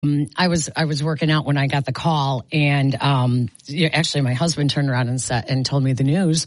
I was working out when I got the call, and actually my husband turned around and told me the news.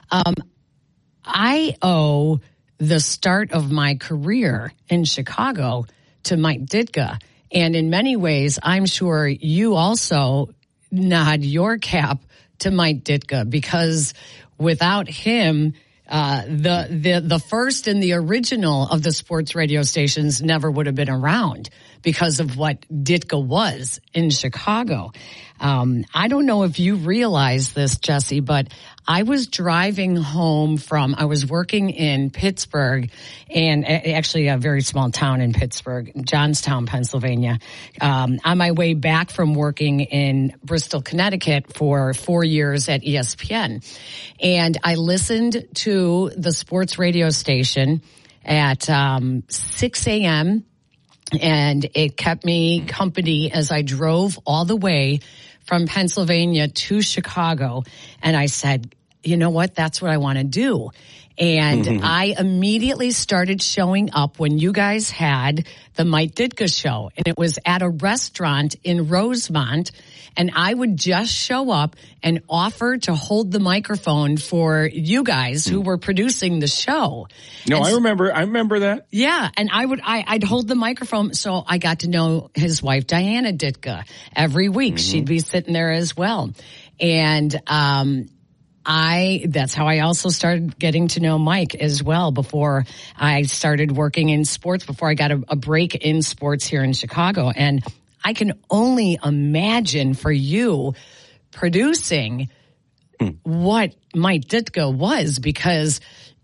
I owe the start of my career in Chicago to Mike Ditka, and in many ways, I'm sure you also nod your cap to Mike Ditka, because without him, the first and the original of the sports radio stations never would have been around because of what Ditka was in Chicago. I don't know if you realize this, Jesse, but I was driving home I was working in Pittsburgh, and actually a very small town in Pittsburgh, Johnstown, Pennsylvania, on my way back from working in Bristol, Connecticut for 4 years at ESPN. And I listened to the sports radio station at 6 a.m., and it kept me company as I drove all the way from Pennsylvania to Chicago. And I said, you know what? That's what I want to do. And I immediately started showing up when you guys had the Mike Ditka show. And it was at a restaurant in Rosemont. And I would just show up and offer to hold the microphone for you guys who were producing the show. No, I remember that. Yeah. And I'd hold the microphone. So I got to know his wife, Diana Ditka, every week. She'd be sitting there as well. And, that's how I also started getting to know Mike as well before I started working in sports, before I got a break in sports here in Chicago. And I can only imagine for you producing what Mike Ditka was, because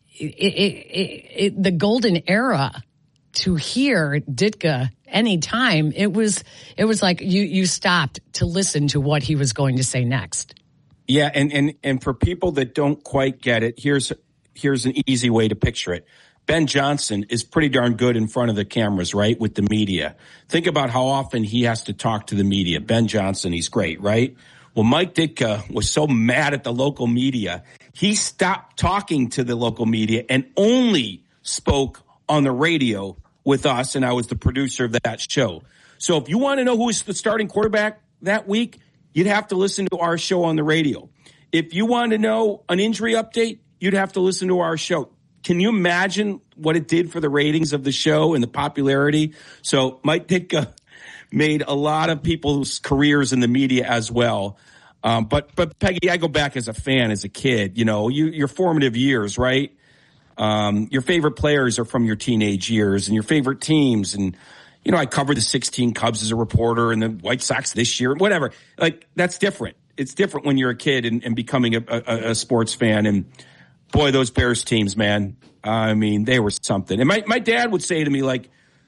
the golden era to hear Ditka anytime, it was like you stopped to listen to what he was going to say next. Yeah, and for people that don't quite get it, here's an easy way to picture it. Ben Johnson is pretty darn good in front of the cameras, right, with the media. Think about how often he has to talk to the media. Ben Johnson, he's great, right? Well, Mike Ditka was so mad at the local media, he stopped talking to the local media and only spoke on the radio with us, and I was the producer of that show. So if you want to know who is the starting quarterback that week, you'd have to listen to our show on the radio. If you want to know an injury update, you'd have to listen to our show. Can you imagine what it did for the ratings of the show and the popularity? So Mike Ditka made a lot of people's careers in the media as well. But Peggy, I go back as a fan, as a kid, your formative years, right? Your favorite players are from your teenage years and your favorite teams. And, I covered the 16 Cubs as a reporter and the White Sox this year, whatever. Like, that's different. It's different when you're a kid and becoming a sports fan. And boy, those Bears teams, man. I mean, they were something. And my dad would say to me, like,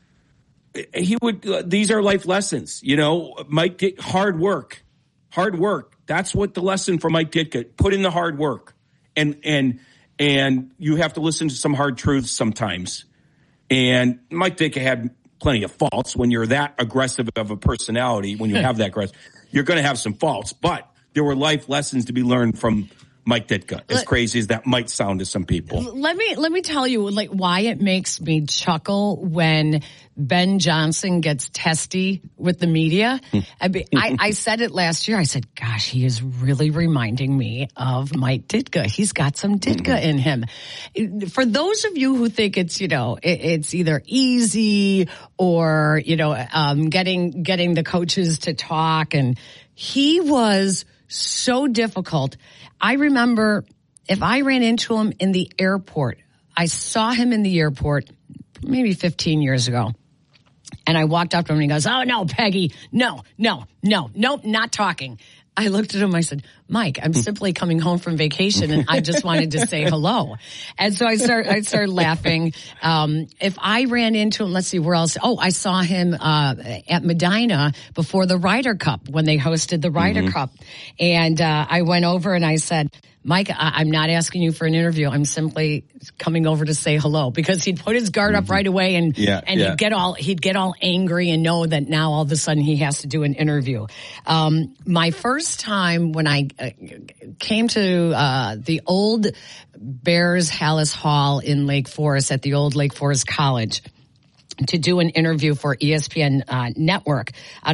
these are life lessons, Mike Ditka, hard work. That's what the lesson for Mike Ditka, put in the hard work. And you have to listen to some hard truths sometimes. And Mike Ditka had plenty of faults. When you're that aggressive of a personality, when you have that aggressive, you're going to have some faults. But there were life lessons to be learned from Mike Ditka, as crazy as that might sound to some people. Let me tell you why it makes me chuckle when Ben Johnson gets testy with the media. I said it last year. I said, gosh, he is really reminding me of Mike Ditka. He's got some Ditka in him. For those of you who think it's, it's either easy or, getting the coaches to talk, and he was so difficult. I remember if I ran into him in the airport, I saw him in the airport maybe 15 years ago. And I walked up to him and he goes, "Oh, no, Peggy, no, not talking." I looked at him, I said, "Mike, I'm simply coming home from vacation and I just wanted to say hello." And so I started laughing. If I ran into him, let's see, where else? Oh, I saw him at Medina before the Ryder Cup, when they hosted the Ryder Cup. And I went over and I said, "Mike, I'm not asking you for an interview. I'm simply coming over to say hello," because he'd put his guard up right away and he'd get all angry and know that now all of a sudden he has to do an interview. My first time when I came to the old Bears Hallis Hall in Lake Forest at the old Lake Forest College, to do an interview for ESPN Network out